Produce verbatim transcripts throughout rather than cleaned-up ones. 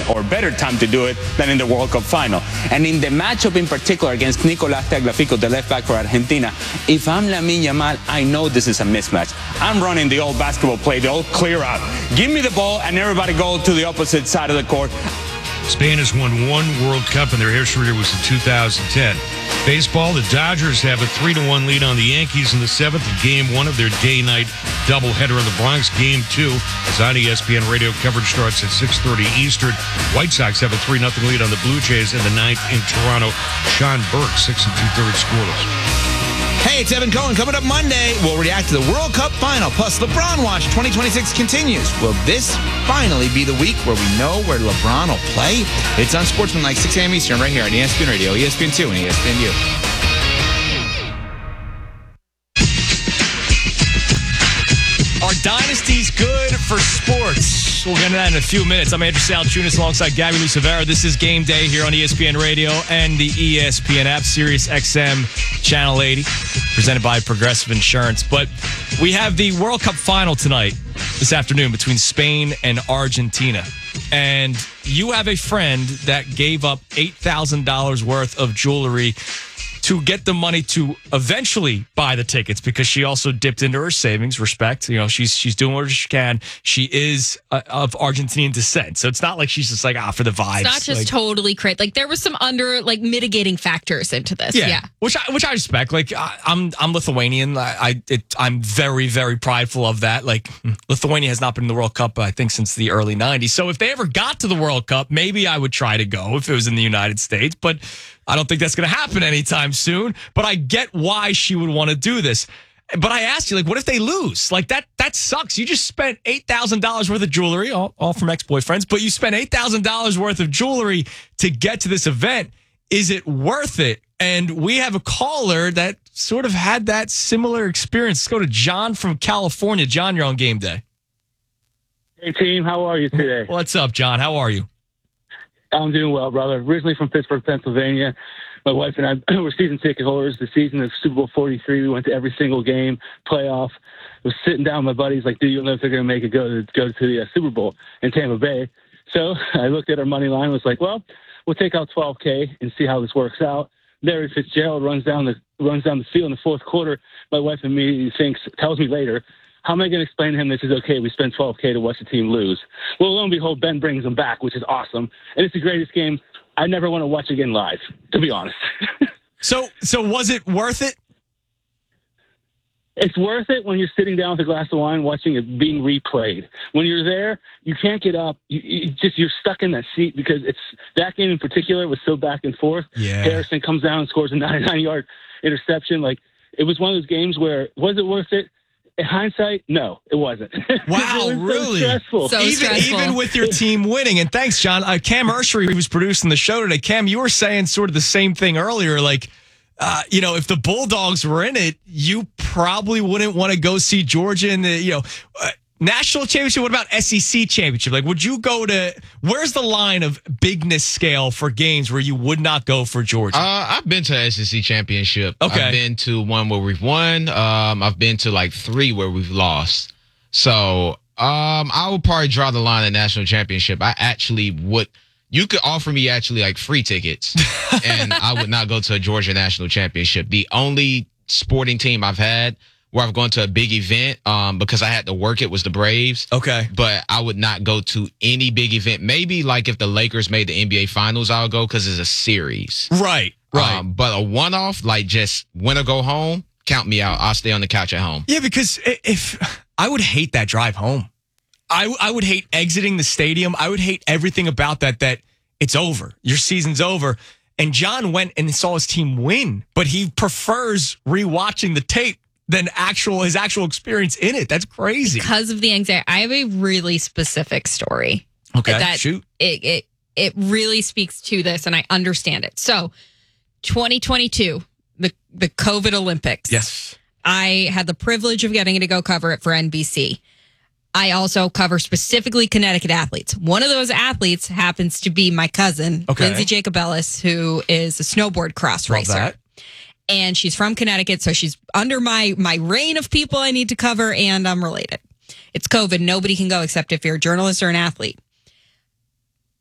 or better time to do it than in the World Cup final. And in the matchup in particular against Nicolás Tagliafico, the left back for Argentina, if I'm Lamine Yamal, I know this is a mismatch. I'm running the old basketball play, the old clear out. Give me the ball and everybody go to the opposite side of the court. Spain has won one World Cup, and their history was in two thousand ten. Baseball, the Dodgers have a three to one lead on the Yankees in the seventh of game one of their day-night doubleheader in the Bronx. Game two is on E S P N radio. Coverage starts at six thirty Eastern. White Sox have a three nothing lead on the Blue Jays in the ninth in Toronto. Sean Burke, six and two-thirds scoreless. Hey, it's Evan Cohen. Coming up Monday, we'll react to the World Cup final. Plus, LeBron Watch twenty twenty-six continues. Will this finally be the week where we know where LeBron will play? It's on Sportsmanlike, six a.m. Eastern, right here on E S P N Radio, E S P N two, and E S P N U. Are dynasties good for sports? We'll get into that in a few minutes. I'm Andrew Salchunas alongside Gabby Lucevera. This is Game Day here on E S P N Radio and the E S P N app, Sirius X M Channel eighty, presented by Progressive Insurance. But we have the World Cup final tonight, this afternoon, between Spain and Argentina. And you have a friend that gave up eight thousand dollars worth of jewelry to get the money to eventually buy the tickets, because she also dipped into her savings. Respect. You know, she's she's doing what she can. She is uh, of Argentinian descent. So it's not like she's just like, ah, for the vibes. It's not just like, totally crazy. Like, there was some under, like, mitigating factors into this. Yeah. yeah. Which I, which I respect. Like, I, I'm I'm Lithuanian. I, I it, I'm very, very prideful of that. Like, Lithuania has not been in the World Cup, I think, since the early nineties. So if they ever got to the World Cup, maybe I would try to go if it was in the United States. But I don't think that's going to happen anytime soon. But I get why she would want to do this. But I asked you, like, what if they lose? Like, that that sucks. You just spent eight thousand dollars worth of jewelry, all, all from ex-boyfriends, but you spent eight thousand dollars worth of jewelry to get to this event. Is it worth it? And we have a caller that sort of had that similar experience. Let's go to John from California. John, you're on Game Day. Hey, team. How are you today? What's up, John? How are you? I'm doing well, brother. Originally from Pittsburgh, Pennsylvania. My wife and I were season ticket holders. The season of Super Bowl forty-three, we went to every single game, playoff. I was sitting down with my buddies like, dude, you'll know if they're going to make it go to, go to the uh, Super Bowl in Tampa Bay. So I looked at our money line and was like, well, we'll take out twelve K and see how this works out. Larry Fitzgerald runs down the runs down the field in the fourth quarter. My wife immediately thinks, tells me later, how am I going to explain to him this is okay? We spent twelve K to watch the team lose. Well, lo and behold, Ben brings them back, which is awesome. And it's the greatest game I never want to watch again live, to be honest. so so was it worth it? It's worth it when you're sitting down with a glass of wine watching it being replayed. When you're there, you can't get up. You, you just you're stuck in that seat because it's that game in particular was so back and forth. Yeah. Harrison comes down and scores a ninety-nine yard interception. Like, it was one of those games where, was it worth it? In hindsight, no, it wasn't. Wow, it was really? So stressful. So even, stressful. even with your team winning. And thanks, John. Uh, Cam Urshery, who was producing the show today. Cam, you were saying sort of the same thing earlier. Like, uh, you know, if the Bulldogs were in it, you probably wouldn't want to go see Georgia in the, you know, uh, national championship. What about S E C championship? Like, would you go to, where's the line of bigness scale for games where you would not go for Georgia? Uh, I've been to S E C championship. Okay. I've been to one where we've won. Um, I've been to like three where we've lost. So, um, I would probably draw the line at national championship. I actually would, you could offer me actually like free tickets and I would not go to a Georgia national championship. The only sporting team I've had where I've gone to a big event um, because I had to work it was the Braves. Okay. But I would not go to any big event. Maybe like if the Lakers made the N B A Finals, I'll go because it's a series. Right, right. Um, but a one-off, like just win or go home, count me out. I'll stay on the couch at home. Yeah, because if I would hate that drive home. I, I would hate exiting the stadium. I would hate everything about that, that it's over. Your season's over. And John went and saw his team win, but he prefers rewatching the tape than actual his actual experience in it. That's crazy. Because of the anxiety. I have a really specific story. Okay, that shoot. It, it, it really speaks to this, and I understand it. So, twenty twenty-two, the, the COVID Olympics. Yes. I had the privilege of getting to go cover it for N B C. I also cover specifically Connecticut athletes. One of those athletes happens to be my cousin, Okay. Lindsay Jacobellis, who is a snowboard cross Love racer. that. And she's from Connecticut, so she's under my my reign of people I need to cover, and I'm related. It's COVID. Nobody can go except if you're a journalist or an athlete.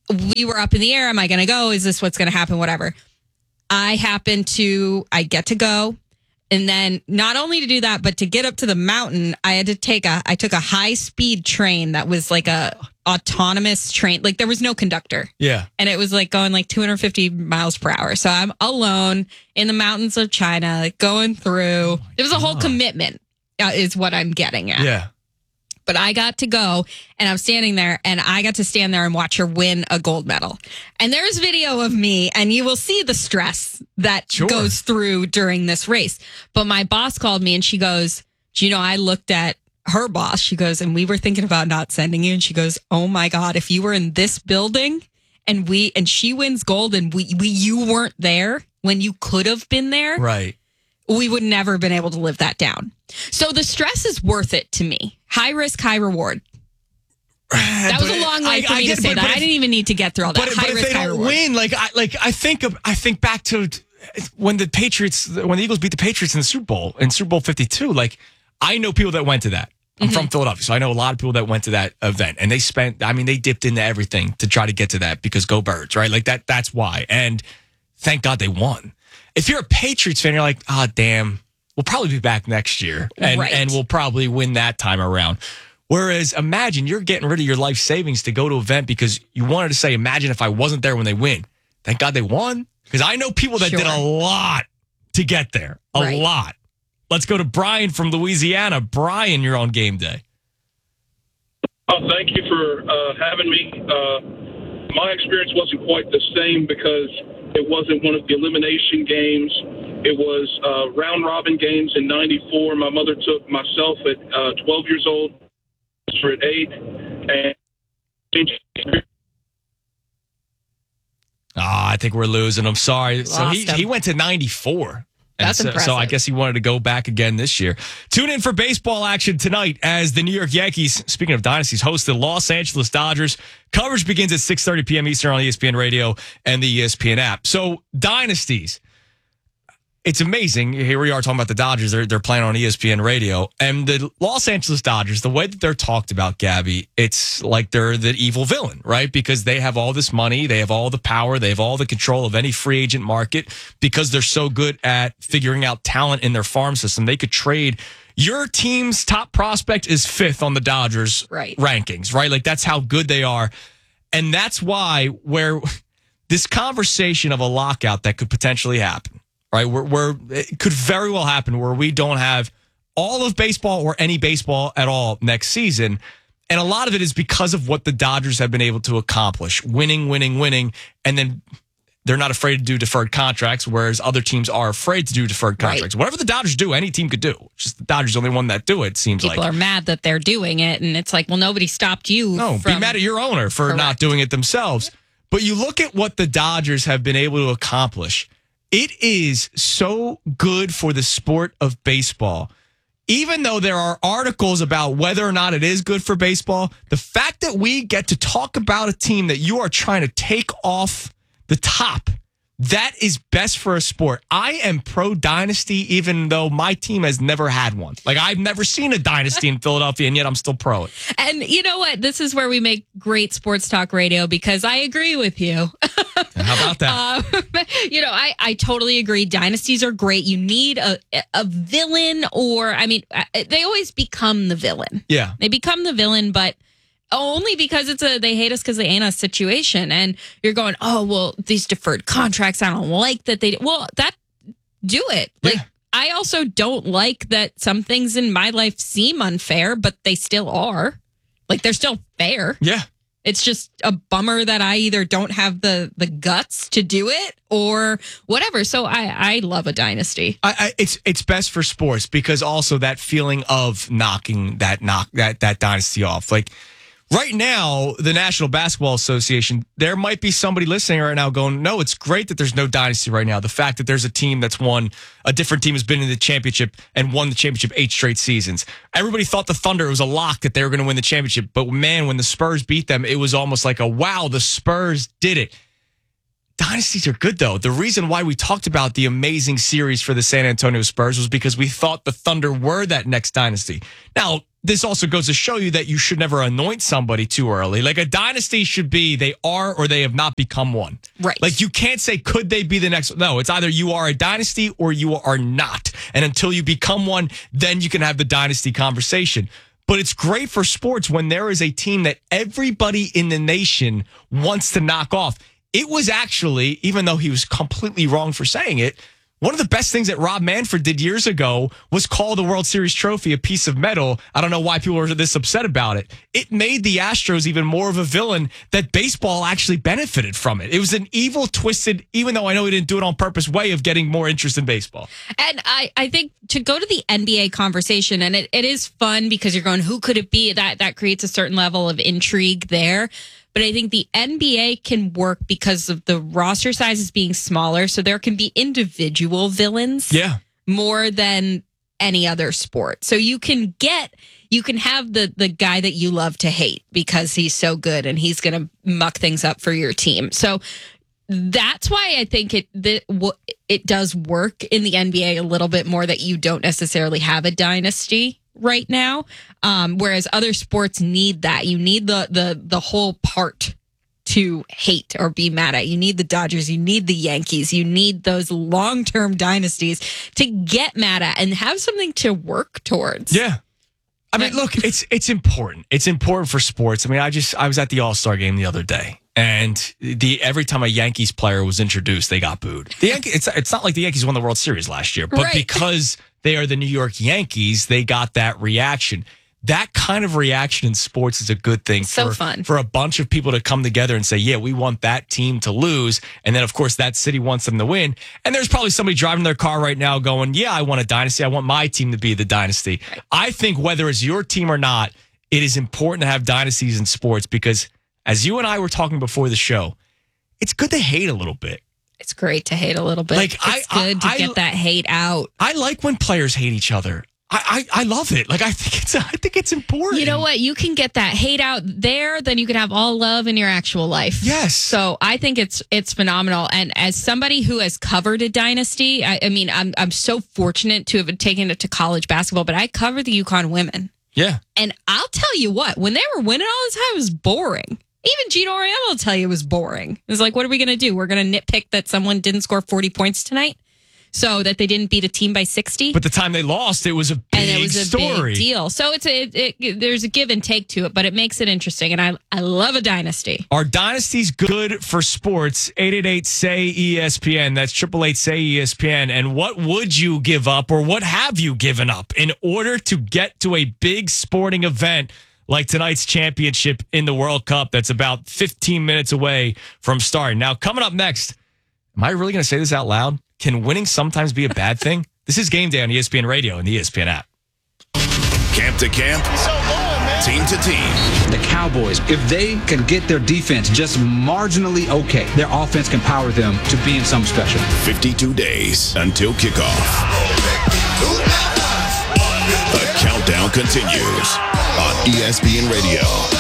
we were up in the air. Am I going to go? Is this what's going to happen? Whatever. I happen to, I get to go. And then not only to do that, but to get up to the mountain, I had to take a, I took a high speed train that was like a autonomous train. Like there was no conductor. Yeah. And it was like going like two hundred fifty miles per hour. So I'm alone in the mountains of China, like going through. Oh it was a whole commitment uh, is what I'm getting at. Yeah. But I got to go and I'm standing there and I got to stand there and watch her win a gold medal. And there's video of me and you will see the stress that Sure. goes through during this race. But my boss called me and she goes, do you know, I looked at her boss. She goes, and we were thinking about not sending you. And she goes, oh my God, if you were in this building and we, and she wins gold and we, we, you weren't there when you could have been there. Right. We would never have been able to live that down. So the stress is worth it to me. High risk, high reward. That was a long way I- for I me get- to say but- that. but I if- didn't even need to get through all that. But, high but if risk, they high don't reward. win, like I like I think of I think back to when the Patriots when the Eagles beat the Patriots in the Super Bowl in Super Bowl fifty-two. Like I know people that went to that. I'm Mm-hmm. from Philadelphia, so I know a lot of people that went to that event, and they spent. I mean, they dipped into everything to try to get to that because go Birds, right? Like that. That's why. And thank God they won. If you're a Patriots fan, you're like, ah, oh, damn. We'll probably be back next year, and Right. and we'll probably win that time around. Whereas, imagine you're getting rid of your life savings to go to an event because you wanted to say, imagine if I wasn't there when they win. Thank God they won. Because I know people that Sure. did a lot to get there. A Right. lot. Let's go to Brian from Louisiana. Brian, you're on game day. Oh, thank you for uh, having me. Uh, my experience wasn't quite the same because it wasn't one of the elimination games. It was uh, round-robin games in ninety-four. My mother took myself at uh, twelve years old, sister at eight, and Ah, I think we're losing. I'm sorry. so Lost he, him. he went to ninety-four. And That's so, impressive. So I guess he wanted to go back again this year. Tune in for baseball action tonight as the New York Yankees, speaking of dynasties, host the Los Angeles Dodgers. Coverage begins at six thirty p.m. Eastern on E S P N Radio and the E S P N app. So dynasties. It's amazing. Here we are talking about the Dodgers. They're, they're playing on E S P N Radio. And the Los Angeles Dodgers, the way that they're talked about, Gabby, it's like they're the evil villain, right? Because they have all this money. They have all the power. They have all the control of any free agent market because they're so good at figuring out talent in their farm system. They could trade. Your team's top prospect is fifth on the Dodgers Right. rankings, right? Like that's how good they are. And that's why where this conversation of a lockout that could potentially happen, right? Where, where it could very well happen where we don't have all of baseball or any baseball at all next season. And a lot of it is because of what the Dodgers have been able to accomplish, winning, winning, winning. And then they're not afraid to do deferred contracts, whereas other teams are afraid to do deferred Right. contracts. Whatever the Dodgers do, any team could do. Just the Dodgers are the only one that do it, it seems People like. are mad that they're doing it. And it's like, well, nobody stopped you. No, from, be mad at your owner for not Correct. doing it themselves. But you look at what the Dodgers have been able to accomplish. It is so good for the sport of baseball. Even though there are articles about whether or not it is good for baseball, the fact that we get to talk about a team that you are trying to take off the top, that is best for a sport. I am pro dynasty, even though my team has never had one. Like I've never seen a dynasty in Philadelphia, and yet I'm still pro it. And you know what? This is where we make great sports talk radio because I agree with you. How about that? Um, you know, I, I totally agree. Dynasties are great. You need a a villain, or I mean, they always become the villain. Yeah. They become the villain, but only because it's a they hate us because they ain't us situation. And you're going, oh well, these deferred contracts. I don't like that they. Well, that do it. Like Yeah. I also don't like that some things in my life seem unfair, but they still are. Like they're still fair. Yeah. It's just a bummer that I either don't have the the guts to do it or whatever. So I I love a dynasty. I, I, it's it's best for sports because also that feeling of knocking that knock that that dynasty off. Like right now, the National Basketball Association, there might be somebody listening right now going, "No, it's great that there's no dynasty right now. The fact that there's a team that's won, a different team has been in the championship and won the championship eight straight seasons. Everybody thought the Thunder was a lock that they were going to win the championship, but man, when the Spurs beat them, it was almost like a wow, the Spurs did it." Dynasties are good, though. The reason why we talked about the amazing series for the San Antonio Spurs was because we thought the Thunder were that next dynasty. Now, this also goes to show you that you should never anoint somebody too early. Like a dynasty should be they are or they have not become one. Right. Like you can't say, could they be the next? No, it's either you are a dynasty or you are not. And until you become one, then you can have the dynasty conversation. But it's great for sports when there is a team that everybody in the nation wants to knock off. It was actually, even though he was completely wrong for saying it, one of the best things that Rob Manfred did years ago was call the World Series trophy a piece of metal. I don't know why people are this upset about it. It made the Astros even more of a villain that baseball actually benefited from it. It was an evil, twisted, even though I know he didn't do it on purpose, way of getting more interest in baseball. And I, I think to go to the N B A conversation, and it, it is fun because you're going, who could it be? That, that creates a certain level of intrigue there. But I think the N B A can work because of the roster sizes being smaller. So there can be individual villains Yeah. more than any other sport. So you can get, you can have the the guy that you love to hate because he's so good and he's going to muck things up for your team. So that's why I think it that it does work in the N B A a little bit more, that you don't necessarily have a dynasty right now, um, whereas other sports need that. You need the the the whole part to hate or be mad at. You need the Dodgers, you need the Yankees, you need those long-term dynasties to get mad at and have something to work towards. Yeah. I mean, look, it's it's important. It's important for sports. I mean, I just I was at the All-Star game the other day, and the every time a Yankees player was introduced, they got booed. The Yankees, it's it's not like the Yankees won the World Series last year, but Right. because they are the New York Yankees, they got that reaction. That kind of reaction in sports is a good thing So for, fun. for a bunch of people to come together and say, yeah, we want that team to lose. And then, of course, that city wants them to win. And there's probably somebody driving their car right now going, yeah, I want a dynasty. I want my team to be the dynasty. I think whether it's your team or not, it is important to have dynasties in sports because, as you and I were talking before the show, it's good to hate a little bit. It's great to hate a little bit. Like, it's I- good I- to I- get that hate out. I like when players hate each other. I, I, I love it. Like I think it's I think it's important. You know what? You can get that hate out there, then you can have all love in your actual life. Yes. So I think it's it's phenomenal. And as somebody who has covered a dynasty, I, I mean, I'm I'm so fortunate to have taken it to college basketball, but I covered the UConn women. Yeah. And I'll tell you what, when they were winning all the time, it was boring. Even Gino Auriemma will tell you it was boring. It was like, what are we going to do? We're going to nitpick that someone didn't score forty points tonight so that they didn't beat a team by sixty. But the time they lost, it was a big and it was a story. big deal. So it's a, it, it, there's a give and take to it, but it makes it interesting. And I, I love a dynasty. Are dynasties good for sports? eight eight eight, S A Y, E S P N. That's eight eight eight, S A Y, E S P N. And what would you give up or what have you given up in order to get to a big sporting event like tonight's championship in the World Cup that's about fifteen minutes away from starting? Now, coming up next, am I really going to say this out loud? Can winning sometimes be a bad thing? This is Game Day on E S P N Radio and the E S P N app. Camp to camp, team to team. The Cowboys, if they can get their defense just marginally okay, their offense can power them to being something special. fifty-two days until kickoff. The countdown continues on E S P N Radio.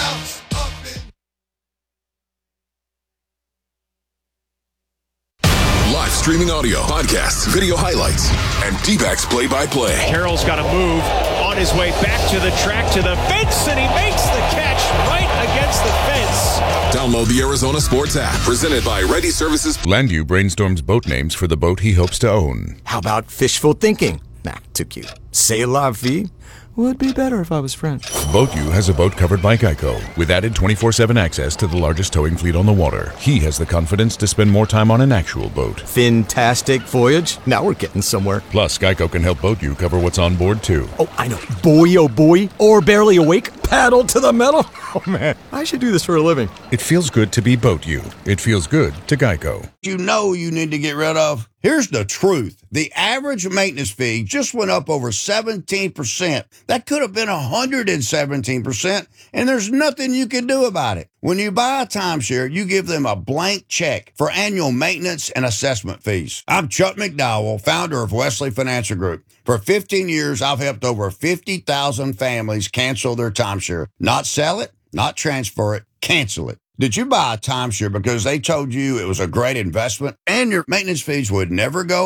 Live streaming audio, podcasts, video highlights, and D-backs play-by-play. Carroll's got to move on his way back to the track, to the fence, and he makes the catch right against the fence. Download the Arizona Sports app, presented by Ready Services. Landview brainstorms boat names for the boat he hopes to own. How about fishful thinking? Nah, too cute. C'est la vie? Would be better if I was French. BoatU has a boat covered by Geico with added twenty-four seven access to the largest towing fleet on the water. He has the confidence to spend more time on an actual boat. Fantastic voyage. Now we're getting somewhere. Plus, Geico can help BoatU cover what's on board, too. Oh, I know. Boy, oh boy. Or barely awake. Paddle to the metal. Oh, man. I should do this for a living. It feels good to be BoatU. It feels good to Geico. You know you need to get rid of. Here's the truth. The average maintenance fee just went up over seventeen percent. That could have been one hundred seventeen percent, and there's nothing you can do about it. When you buy a timeshare, you give them a blank check for annual maintenance and assessment fees. I'm Chuck McDowell, founder of Wesley Financial Group. For fifteen years, I've helped over fifty thousand families cancel their timeshare. Not sell it, not transfer it, cancel it. Did you buy a timeshare because they told you it was a great investment and your maintenance fees would never go up?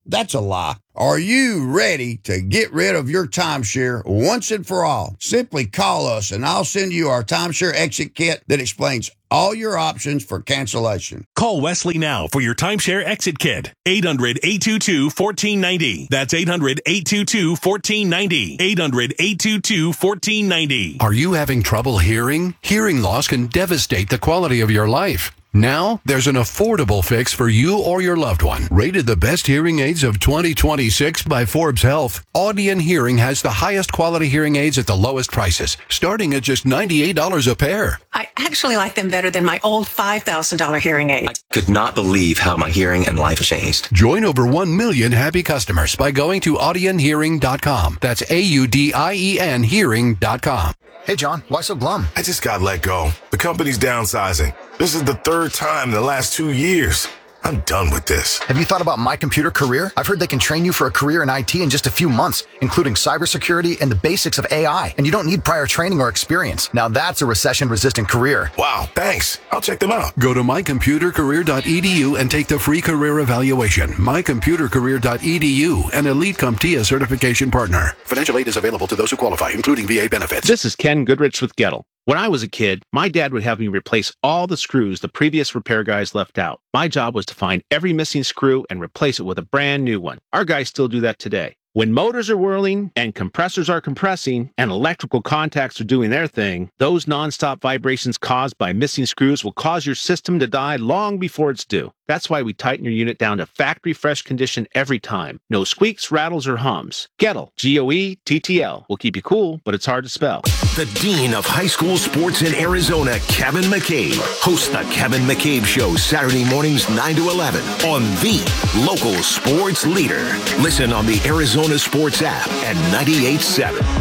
That's a lie. Are you ready to get rid of your timeshare once and for all? Simply call us and I'll send you our timeshare exit kit that explains all your options for cancellation. Call Wesley now for your timeshare exit kit. eight hundred, eight two two, one four nine zero. That's eight hundred, eight two two, one four nine zero. eight hundred, eight two two, one four nine zero. Are you having trouble hearing? Hearing loss can devastate the quality of your life. Now, there's an affordable fix for you or your loved one. Rated the best hearing aids of twenty twenty-six by Forbes Health, Audion Hearing has the highest quality hearing aids at the lowest prices, starting at just ninety-eight dollars a pair. I actually like them better than my old five thousand dollars hearing aid. I could not believe how my hearing and life changed. Join over one million happy customers by going to audion hearing dot com. That's A U D I E N hearing dot com. Hey, John, why so glum? I just got let go. The company's downsizing. This is the third time in the last two years. I'm done with this. Have you thought about My Computer Career? I've heard they can train you for a career in I T in just a few months, including cybersecurity and the basics of A I. And you don't need prior training or experience. Now that's a recession-resistant career. Wow, thanks. I'll check them out. Go to my computer career dot e d u and take the free career evaluation. my computer career dot e d u, an Elite CompTIA certification partner. Financial aid is available to those who qualify, including V A benefits. This is Ken Goodrich with Gettle. When I was a kid, my dad would have me replace all the screws the previous repair guys left out. My job was to find every missing screw and replace it with a brand new one. Our guys still do that today. When motors are whirling and compressors are compressing and electrical contacts are doing their thing, those nonstop vibrations caused by missing screws will cause your system to die long before it's due. That's why we tighten your unit down to factory fresh condition every time. No squeaks, rattles, or hums. Gettle, G O E T T L, will keep you cool, but it's hard to spell. The Dean of High School Sports in Arizona, Kevin McCabe, hosts the Kevin McCabe Show Saturday mornings nine to eleven on the local sports leader. Listen on the Arizona Sports app at ninety-eight point seven.